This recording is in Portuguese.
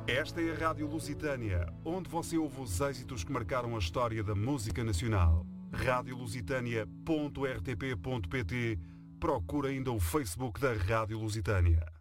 Esta é a Rádio Lusitânia, onde você ouve os êxitos que marcaram a história da música nacional. radiolusitania.rtp.pt. Procura ainda o Facebook da Rádio Lusitânia.